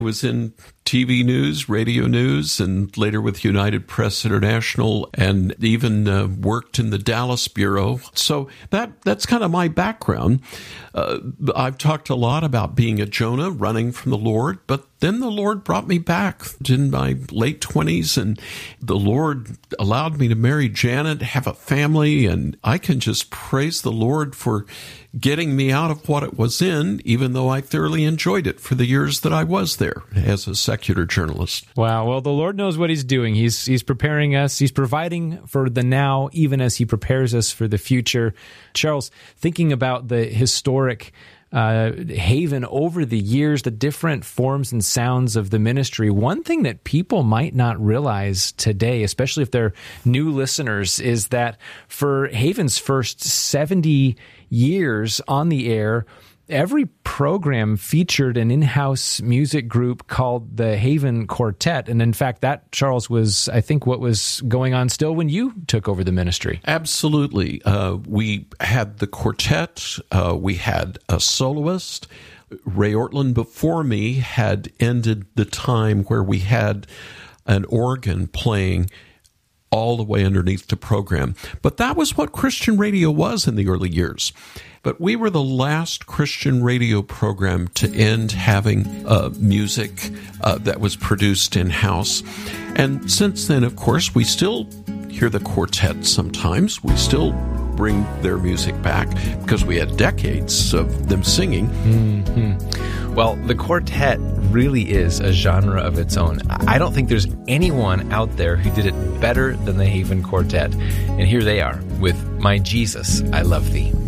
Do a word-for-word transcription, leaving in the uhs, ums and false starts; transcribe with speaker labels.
Speaker 1: was in T V news, radio news, and later with United Press International, and even uh, worked in the Dallas Bureau. So that that's kind of my background. Uh, I've talked a lot about being a Jonah, running from the Lord, but then the Lord brought me back in my late twenties, and the Lord allowed me to marry Janet, have a family, and I can just praise the Lord for getting me out of what it was in, even though I thoroughly enjoyed it for the years that I was there as a secular journalist.
Speaker 2: Wow. Well, the Lord knows what he's doing. He's he's preparing us. He's providing for the now, even as he prepares us for the future. Charles, thinking about the historic uh, Haven over the years, the different forms and sounds of the ministry, one thing that people might not realize today, especially if they're new listeners, is that for Haven's first seventy years on the air, every program featured an in-house music group called the Haven Quartet. And in fact, that, Charles, was, I think, what was going on still when you took over the ministry.
Speaker 1: Absolutely. Uh, we had the quartet. Uh, we had a soloist. Ray Ortlund before me had ended the time where we had an organ playing all the way underneath the program. But that was what Christian radio was in the early years. But we were the last Christian radio program to end having uh, music uh, that was produced in-house. And since then, of course, we still hear the quartet sometimes. We still bring their music back because we had decades of them singing.
Speaker 3: Mm-hmm. Well, the quartet really is a genre of its own. I don't think there's anyone out there who did it better than the Haven Quartet. And here they are with My Jesus, I Love Thee.